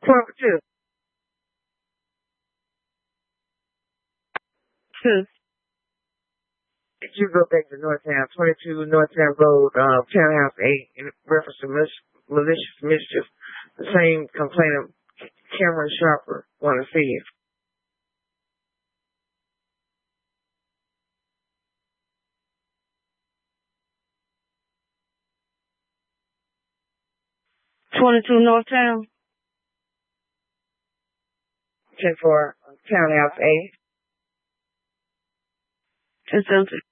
Two. Two. If you go back to Northtown, 22 Northtown Road, Townhouse 8, in reference to malicious mischief, the same complainant, Cameron Sharper, want to see you. '22 Northtown. 10-4, Townhouse 8. 10-7.